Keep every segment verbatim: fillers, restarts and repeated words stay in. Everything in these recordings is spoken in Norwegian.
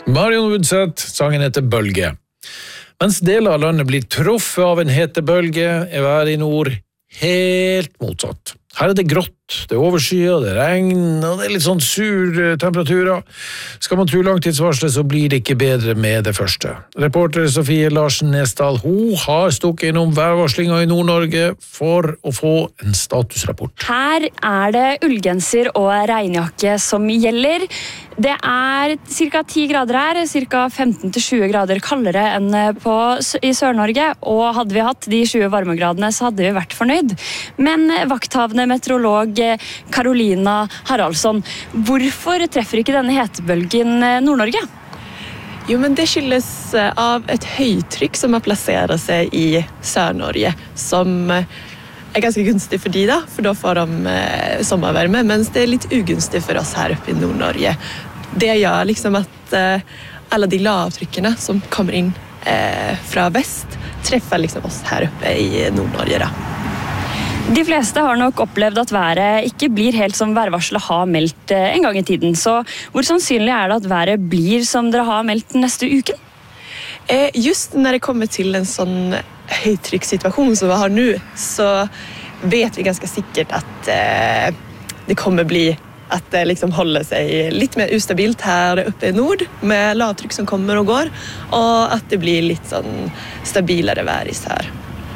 Marion Woodset, sangen heter Bølge. Mens deler av landet blir truffet av en hetebølge, er været i nord helt motsatt. Her er det grått, det er overskyet, det er regn, og det er litt sånn sur temperaturer. Skal man tro langtidsvarslet, så blir det ikke bedre med det første. Reporter Sofie Larsen Nesdal, hun har stukket innom værvarslinga i Nord-Norge for å få en statusrapport. Her er det ullgenser og regnjakke som gjelder. Det er cirka ti grader her, cirka femten til tjue grader kaldere enn på, i Sør-Norge, og hadde vi hatt de tjue varmegradene, så hadde vi vært fornøyd. Men vakthavende meteorolog Karolina Haraldsson, hvorfor treffer ikke denne hetebølgen Nord-Norge? Jo, men det skyldes av et høytrykk som har plasseret seg i Sør-Norge, som er ganske gunstig for de da, for da får de eh, sommervarme, mens det er litt ugunstig for oss her oppe i Nord-Norge. Det gjør liksom at eh, alle de lavtrykkene som kommer inn eh, fra vest, treffer liksom oss her oppe i Nord-Norge da. De fleste har nok opplevd at været ikke blir helt som værvarselet har meldt eh, en gang i tiden, så hvor sannsynlig er det at været blir som dere har meldt neste uken? Eh, just når det kommer til en sånn høytrykkssituasjon som vi har nå, så vet vi ganske sikkert at eh, det kommer bli at det liksom holder seg litt mer ustabilt her oppe i nord, med lavtrykk som kommer og går, og at det blir litt sånn stabilere vær i sør.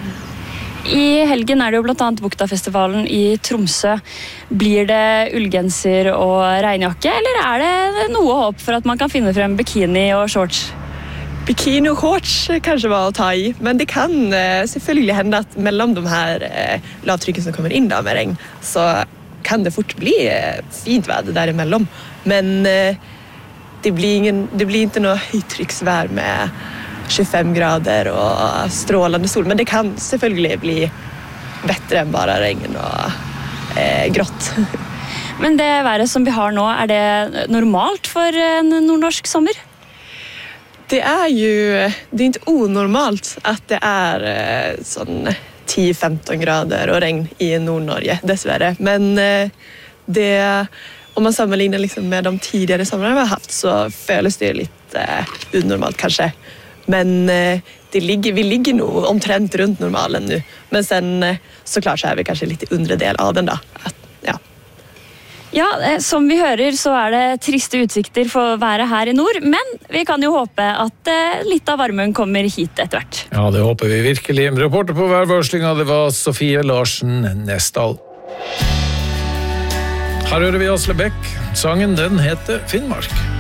I helgen er det jo blant annet Buktafestivalen i Tromsø. Blir det ullgenser og regnjakke, eller er det noe håp for at man kan finne frem bikini og shorts? Bikini og shorts kanskje var å ta i, men det kan eh, selvfølgelig hende at mellom de her eh, lavtrykken som kommer inn da med regn, så kan det fort bli eh, fint vær derimellom. Men eh, det, blir ingen, det blir ikke noe høytrykksvær med tjugofem grader og strålende sol, men det kan selvfølgelig bli bedre enn bare regn og eh, grått. Men det været som vi har nå, er det normalt for en nordnorsk sommer? Det er jo det er ikke onormalt at det er eh, sånn ti til femten grader og regn i Nord-Norge, dessverre. Men eh, det, om man sammenligner liksom med de tidligere somrene vi har hatt, så føles det litt eh, unormalt kanskje. Men eh, det ligger, vi ligger nå omtrent rundt normalen nå. Men sen eh, så klart så er vi kanskje litt i undre del av den da. At, ja. Ja, som vi hører så er det triste utsikter for været her i nord, men vi kan jo håpe at litt av varmen kommer hit etter hvert. Ja, det håper vi virkelig. Reporter på værvarslinga, det var Sofie Larsen Nesdal. Her hører vi Asle Bekk. Sangen den heter Finnmark.